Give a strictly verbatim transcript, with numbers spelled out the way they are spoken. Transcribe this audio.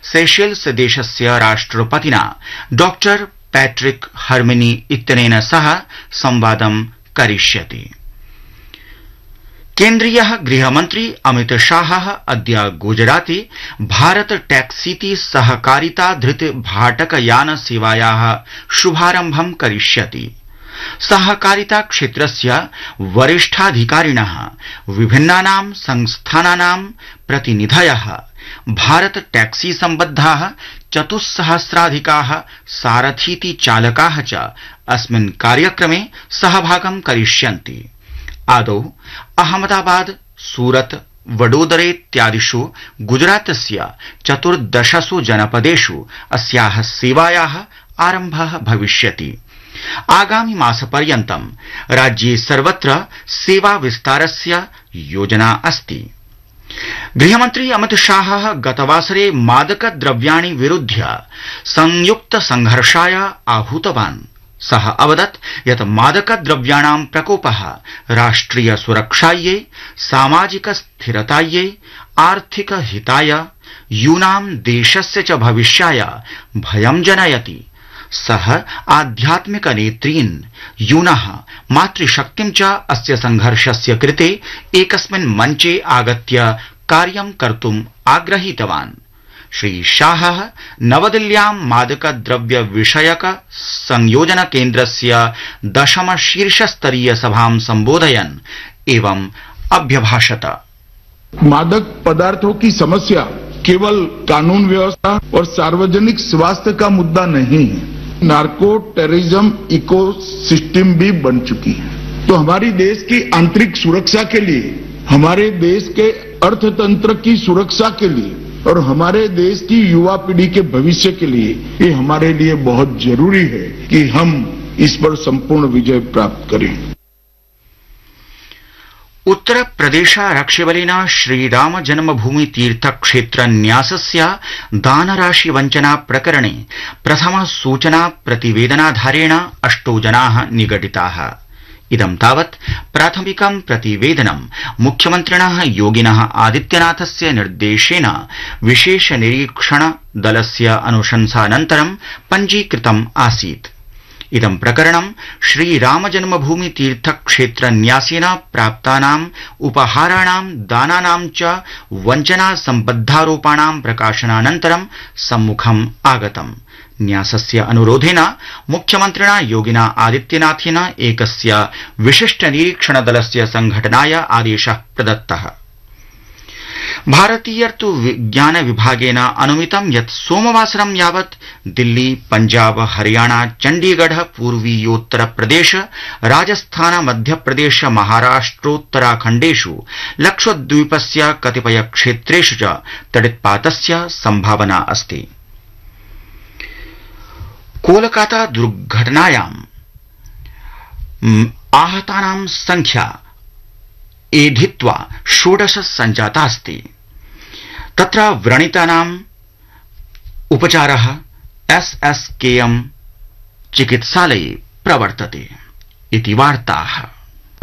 Seychelles देशस्य राष्ट्रपतिना doctor Patrick Herminie इत्यनेन सह संवादं करिष्यति। केन्द्रीयः गृहमन्त्री अमित शाहः अद्य गुजराते भारत टैक्सीति सहकारिता धृत भाटकयान सेवायाः शुभारम्भं करिष्यति। सहकारिता क्षेत्रस्य वरिष्ठाधिकारिणः विभिन्नानां संस्थानानां प्रतिनिधयः भारत टैक्सी सम्बद्धाः चतुस्सहस्राधिकाः सारथीति चालकाः च अस्मिन् कार्यक्रमे सहभागं करिष्यन्ति। आदौ अहमदाबाद, सूरत, वडोदरेत्यादिषु गुजरातस्य चतुर्दशसु जनपदेषु अस्याः सेवायाः आरम्भः भविष्यति। आगामि मासपर्यन्तं राज्ये सर्वत्र सेवा विस्तारस्य योजना अस्ति। गृहमन्त्री अमित शाहः गतवासरे मादक द्रव्याणि विरुध्य संयुक्त संघर्षाय आहूतवान्। सः अवदत् यत् मादक द्रव्याणां प्रकोपः राष्ट्रिय सुरक्षायै, सामाजिक स्थिरतायै, आर्थिक हिताय, यूनां देशस्य च भविष्याय भयं जनयति। सः आध्यात्मिक नेत्रीन्, यूनः मातृशक्तिं च अस्य संघर्षस्य कृते एकस्मिन् मञ्चे आगत्य कार्यं कर्तुम् आग्रहीतवान्। श्री शाहः नवदिल्ल्यां मादक द्रव्य विषयक संयोजन केन्द्रस्य दशम शीर्षस्तरीय सभां संबोधयन् एवं अभ्यभाषत। मादक पदार्थों की समस्या केवल कानून व्यवस्था और सार्वजनिक स्वास्थ्य का मुद्दा नहीं है, नार्को टेररिज्म इको सिस्टम भी बन चुकी है। तो हमारी देश की आंतरिक सुरक्षा के लिए, हमारे देश के अर्थतंत्र की सुरक्षा के लिए और हमारे देश की युवा पीढ़ी के भविष्य के लिए ये हमारे लिए बहुत जरूरी है कि हम इस पर संपूर्ण विजय प्राप्त करें। उत्तर प्रदेशारक्षिबलेन श्रीराम जन्मभूमि तीर्थ क्षेत्र न्यासस्य दानराशि वञ्चना प्रकरणे प्रथम सूचना प्रतिवेदनाधारेण अष्टौ जनाः निगडिताः। इदं तावत् प्राथमिकं प्रतिवेदनं मुख्यमन्त्रिणः योगिनः आदित्यनाथस्य निर्देशेन विशेष निरीक्षण दलस्य अनुशंसानन्तरं पञ्जीकृतम् आसीत्। इदं प्रकरणं श्रीराम जन्मभूमि तीर्थ क्षेत्र न्यासेन प्राप्तानाम् उपहाराणां दानानां च वञ्चना सम्बद्धारोपाणां प्रकाशनानन्तरं सम्मुखम् आगतम्। न्यासस्य अनुरोधेन मुख्यमन्त्रिणा योगिना आदित्यनाथेन एकस्य विशिष्ट निरीक्षण दलस्य संघटनाय आदेशः प्रदत्तः। भारतीयर्तु विज्ञान विभागेन अनुमितं यत् सोमवासरं यावत् दिल्ली, पंजाब, हरियाणा, चण्डीगढ़, पूर्वीयोत्तर प्रदेश, राजस्थान, मध्यप्रदेश, महाराष्ट्रोत्तराखण्डेषु लक्षद्वीपस्य कतिपय क्षेत्रेषु च तडित्पातस्य संभावना अस्ति। कोलकाता दुर्घटनायां आहतानां संख्या एधित्वा षोडश सञ्जातास्ति। तत्र व्रणितानाम् उपचारः एसएसकेएम चिकित्सालये प्रवर्तते इति वार्ताः।